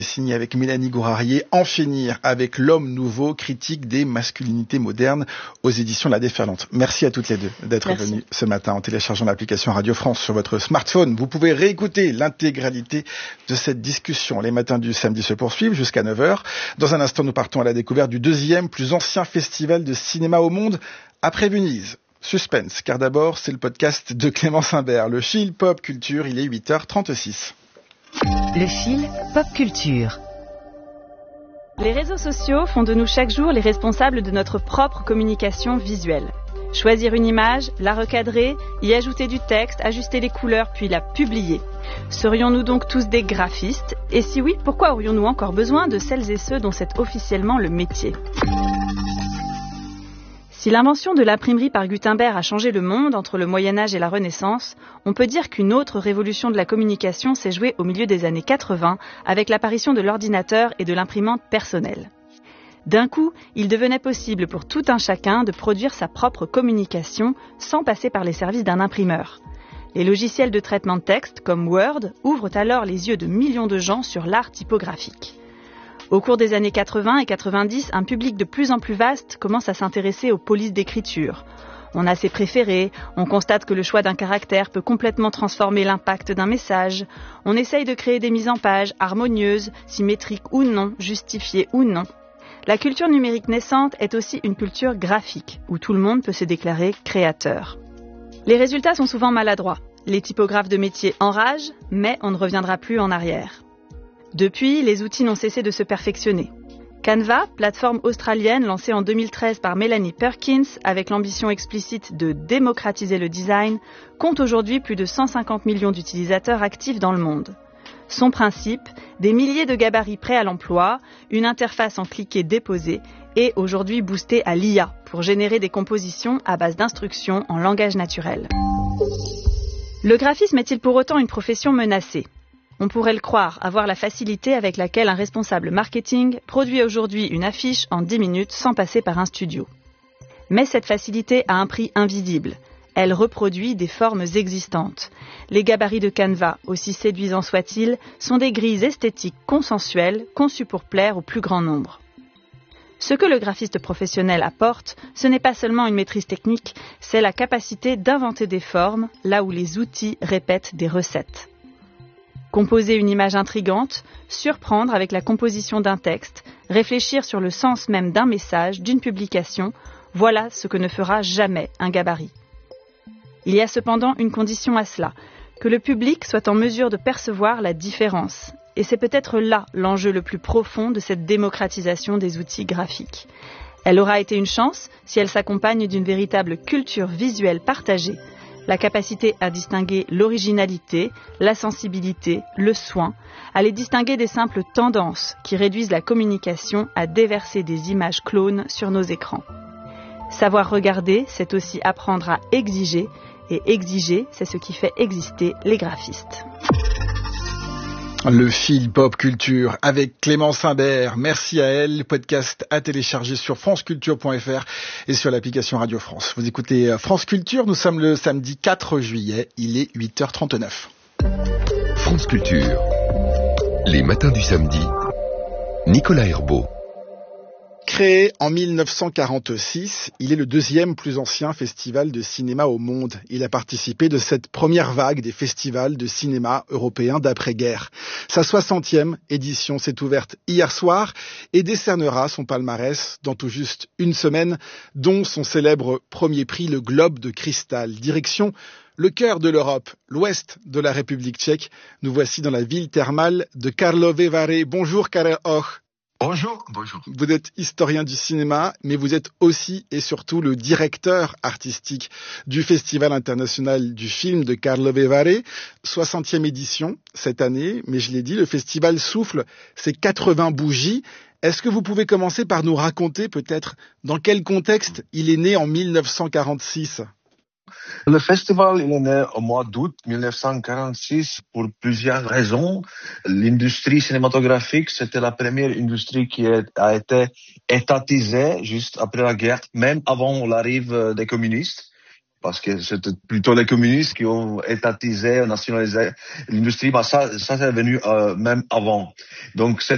Signé avec Mélanie Gourarier, En finir avec l'homme nouveau, critique des masculinités modernes aux éditions La Déferlante. Merci à toutes les deux d'être venues ce matin en téléchargeant l'application Radio France sur votre smartphone. Vous pouvez réécouter l'intégralité de cette discussion. Les matins du samedi se poursuivent jusqu'à 9h. Dans un instant, nous partons à la découverte du deuxième plus ancien festival de cinéma au monde après Venise. Suspense, car d'abord, c'est le podcast de Clément Simbert, le fil pop culture, il est 8h36. Le fil pop culture. Les réseaux sociaux font de nous chaque jour les responsables de notre propre communication visuelle. Choisir une image, la recadrer, y ajouter du texte, ajuster les couleurs, puis la publier. Serions-nous donc tous des graphistes ? Et si oui, pourquoi aurions-nous encore besoin de celles et ceux dont c'est officiellement le métier ? Si l'invention de l'imprimerie par Gutenberg a changé le monde entre le Moyen-Âge et la Renaissance, on peut dire qu'une autre révolution de la communication s'est jouée au milieu des années 80 avec l'apparition de l'ordinateur et de l'imprimante personnelle. D'un coup, il devenait possible pour tout un chacun de produire sa propre communication sans passer par les services d'un imprimeur. Les logiciels de traitement de texte, comme Word, ouvrent alors les yeux de millions de gens sur l'art typographique. Au cours des années 80 et 90, un public de plus en plus vaste commence à s'intéresser aux polices d'écriture. On a ses préférés, on constate que le choix d'un caractère peut complètement transformer l'impact d'un message. On essaye de créer des mises en page harmonieuses, symétriques ou non, justifiées ou non. La culture numérique naissante est aussi une culture graphique, où tout le monde peut se déclarer créateur. Les résultats sont souvent maladroits. Les typographes de métier enragent, mais on ne reviendra plus en arrière. Depuis, les outils n'ont cessé de se perfectionner. Canva, plateforme australienne lancée en 2013 par Melanie Perkins avec l'ambition explicite de démocratiser le design, compte aujourd'hui plus de 150 millions d'utilisateurs actifs dans le monde. Son principe, des milliers de gabarits prêts à l'emploi, une interface en cliquer-déposer et aujourd'hui boostée à l'IA pour générer des compositions à base d'instructions en langage naturel. Le graphisme est-il pour autant une profession menacée ? On pourrait le croire, avoir la facilité avec laquelle un responsable marketing produit aujourd'hui une affiche en 10 minutes sans passer par un studio. Mais cette facilité a un prix invisible. Elle reproduit des formes existantes. Les gabarits de Canva, aussi séduisants soient-ils, sont des grilles esthétiques consensuelles conçues pour plaire au plus grand nombre. Ce que le graphiste professionnel apporte, ce n'est pas seulement une maîtrise technique, c'est la capacité d'inventer des formes là où les outils répètent des recettes. Composer une image intrigante, surprendre avec la composition d'un texte, réfléchir sur le sens même d'un message, d'une publication, voilà ce que ne fera jamais un gabarit. Il y a cependant une condition à cela, que le public soit en mesure de percevoir la différence. Et c'est peut-être là l'enjeu le plus profond de cette démocratisation des outils graphiques. Elle aura été une chance si elle s'accompagne d'une véritable culture visuelle partagée, la capacité à distinguer l'originalité, la sensibilité, le soin, à les distinguer des simples tendances qui réduisent la communication à déverser des images clones sur nos écrans. Savoir regarder, c'est aussi apprendre à exiger, et exiger, c'est ce qui fait exister les graphistes. Le fil pop culture avec Clément Simbert. Merci à elle. Podcast à télécharger sur franceculture.fr et sur l'application Radio France. Vous écoutez France Culture. Nous sommes le samedi 4 juillet. Il est 8h39. France Culture. Les matins du samedi. Nicolas Herbeau. Créé en 1946, il est le deuxième plus ancien festival de cinéma au monde. Il a participé de cette première vague des festivals de cinéma européens d'après-guerre. Sa 60e édition s'est ouverte hier soir et décernera son palmarès dans tout juste une semaine, dont son célèbre premier prix, le Globe de Cristal. Direction le cœur de l'Europe, l'ouest de la République tchèque. Nous voici dans la ville thermale de Karlovy Vary. Bonjour Karel Och. Bonjour. Vous êtes historien du cinéma, mais vous êtes aussi et surtout le directeur artistique du Festival international du film de Karlovy Vary, 60e édition cette année, mais je l'ai dit, le festival souffle ses 80 bougies. Est-ce que vous pouvez commencer par nous raconter peut-être dans quel contexte il est né en 1946 ? Le festival il est né au mois d'août 1946 pour plusieurs raisons. L'industrie cinématographique, c'était la première industrie qui a été étatisée juste après la guerre, même avant l'arrivée des communistes. Parce que c'était plutôt les communistes qui ont étatisé, nationalisé l'industrie. Mais ça c'est venu même avant. Donc